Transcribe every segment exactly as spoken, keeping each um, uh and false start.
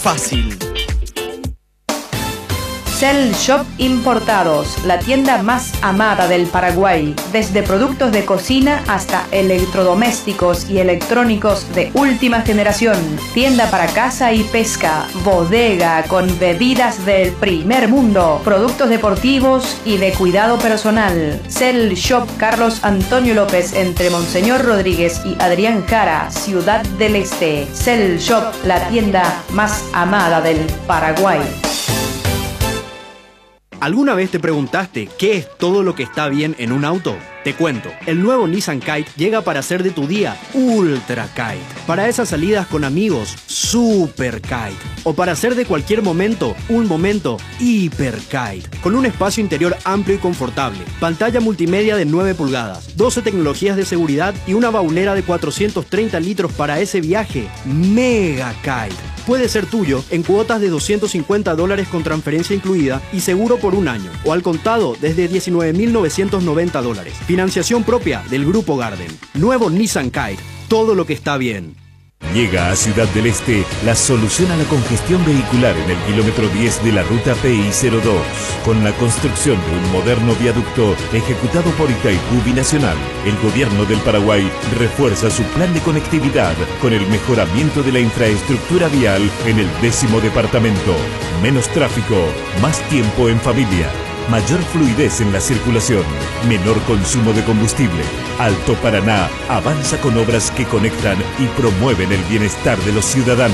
Fácil. Cell Shop Importados, la tienda más amada del Paraguay, desde productos de cocina hasta electrodomésticos y electrónicos de última generación, tienda para casa y pesca, bodega con bebidas del primer mundo, productos deportivos y de cuidado personal. Cell Shop Carlos Antonio López entre Monseñor Rodríguez y Adrián Jara, Ciudad del Este. Cell Shop, la tienda más amada del Paraguay. ¿Alguna vez te preguntaste qué es todo lo que está bien en un auto? Te cuento, el nuevo Nissan Kite llega para hacer de tu día Ultra Kite. Para esas salidas con amigos, Super Kite. O para hacer de cualquier momento, un momento Hiper Kite. Con un espacio interior amplio y confortable, pantalla multimedia de nueve pulgadas, doce tecnologías de seguridad y una baulera de cuatrocientos treinta litros para ese viaje Mega Kite. Puede ser tuyo en cuotas de doscientos cincuenta dólares con transferencia incluida y seguro por un año, o al contado desde diecinueve mil novecientos noventa dólares. Financiación propia del Grupo Garden. Nuevo Nissan Kite, todo lo que está bien. Llega a Ciudad del Este la solución a la congestión vehicular en el kilómetro diez de la ruta P I cero dos, con la construcción de un moderno viaducto ejecutado por Itaipú Binacional. El gobierno del Paraguay refuerza su plan de conectividad con el mejoramiento de la infraestructura vial en el décimo departamento. Menos tráfico, más tiempo en familia. Mayor fluidez en la circulación, menor consumo de combustible. Alto Paraná avanza con obras que conectan y promueven el bienestar de los ciudadanos.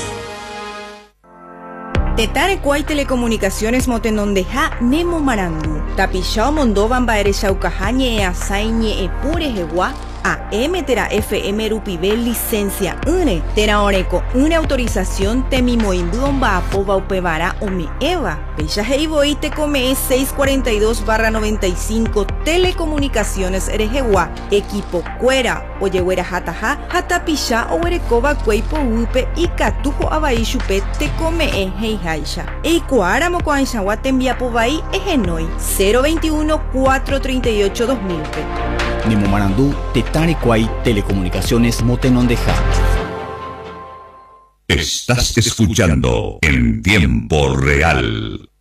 Tetarecuay Telecomunicaciones Motenondeja Nemo Marandu. Tapishao Mondovan Baere Shaucajañe e Asaiñe e Pure Jeguá. A M Tera F M Rupibel licencia une Tera Oreco une autorización Temimoimbuon Baapo Upevara Omi Eva Pecha Heiboy te come seiscientos cuarenta y dos barra noventa y cinco Telecomunicaciones Erejewa Equipo Cuera Oyehuera Jataja Jatapisha Owerecoba Cueipo Upe y Catujo Abaishupe te come e Heijaisha Eikuara Mocoanshawa Tembiapo Bai Egenoi cero veintiuno cuatrocientos treinta y ocho dos mil. Nemo Marandú, Tetarecuay Telecomunicaciones Motenondeja. Estás escuchando en tiempo real